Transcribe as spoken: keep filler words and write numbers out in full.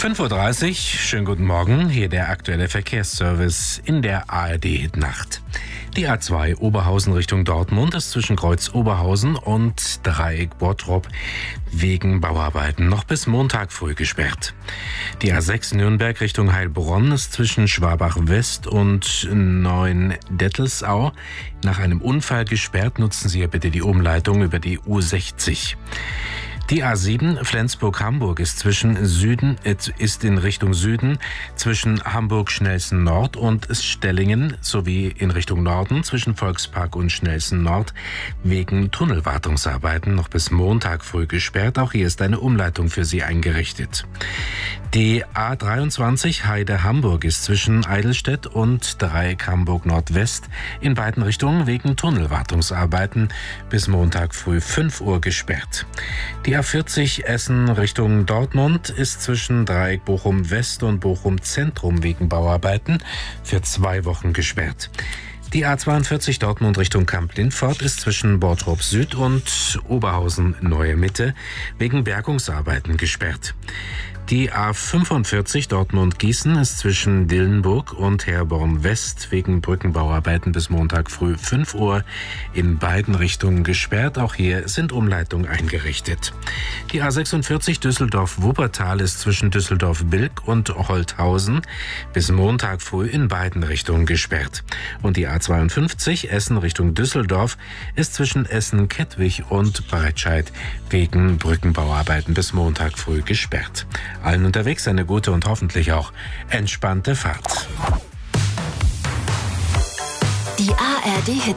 fünf Uhr dreißig, schönen guten Morgen, hier der aktuelle Verkehrsservice in der A R D-Nacht. Die A zwei Oberhausen Richtung Dortmund ist zwischen Kreuz Oberhausen und Dreieck Bottrop wegen Bauarbeiten noch bis Montag früh gesperrt. Die A sechs Nürnberg Richtung Heilbronn ist zwischen Schwabach West und Neuendettelsau nach einem Unfall gesperrt. Nutzen Sie bitte die Umleitung über die U sechzig. Die A sieben Flensburg-Hamburg ist zwischen Süden, ist in Richtung Süden zwischen Hamburg-Schnelsen Nord und Stellingen sowie in Richtung Norden zwischen Volkspark und Schnelsen Nord wegen Tunnelwartungsarbeiten noch bis Montag früh gesperrt. Auch hier ist eine Umleitung für Sie eingerichtet. Die A dreiundzwanzig Heide-Hamburg ist zwischen Eidelstedt und Dreieck Hamburg Nordwest in beiden Richtungen wegen Tunnelwartungsarbeiten bis Montag früh fünf Uhr gesperrt. Die A vierzig Essen Richtung Dortmund ist zwischen Dreieck Bochum West und Bochum Zentrum wegen Bauarbeiten für zwei Wochen gesperrt. Die A zweiundvierzig Dortmund Richtung Kamp-Lindfort ist zwischen Bottrop Süd und Oberhausen Neue Mitte wegen Bergungsarbeiten gesperrt. Die A fünfundvierzig Dortmund-Gießen ist zwischen Dillenburg und Herborn West wegen Brückenbauarbeiten bis Montag früh fünf Uhr in beiden Richtungen gesperrt. Auch hier sind Umleitungen eingerichtet. Die A sechsundvierzig Düsseldorf-Wuppertal ist zwischen Düsseldorf-Bilk und Holthausen bis Montag früh in beiden Richtungen gesperrt. Und die A zweiundfünfzig Essen Richtung Düsseldorf ist zwischen Essen-Kettwig und Breitscheid wegen Brückenbauarbeiten bis Montag früh gesperrt. Allen unterwegs eine gute und hoffentlich auch entspannte Fahrt. Die A R D